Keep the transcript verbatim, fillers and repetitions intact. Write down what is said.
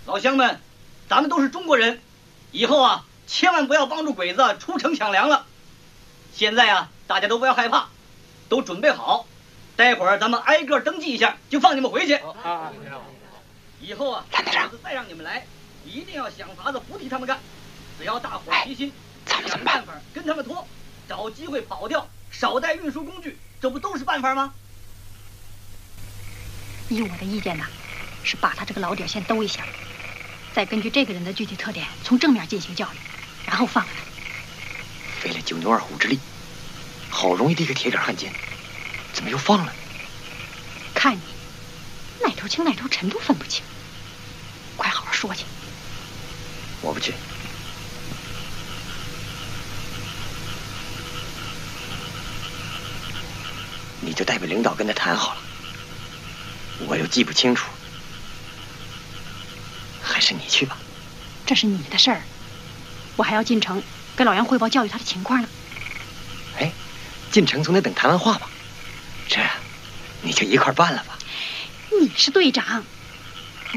老乡们，咱们都是中国人，以后啊，千万不要帮助鬼子出城抢粮了。现在啊，大家都不要害怕，都准备好，待会儿咱们挨个登记一下，就放你们回去。啊，以后啊，鬼子再让你们来，一定要想法子不替他们干。只要大伙齐心，想办法跟他们拖，找机会跑掉，少带运输工具，这不都是办法吗？ 依我的意见呢，是把他这个老底先兜一下，再根据这个人的具体特点，从正面进行教育，然后放了他。 费了九牛二虎之力，好容易的一个铁杆汉奸，怎么又放了呢？ 看你哪头轻哪头沉都分不清，快好好说去。 我不去。你就代表领导跟他谈好了，我又记不清楚，还是你去吧。 这是你的事儿，我还要进城给老杨汇报教育他的情况呢。 哎，进城总得等谈完话吧？这你就一块办了吧。 你是队长，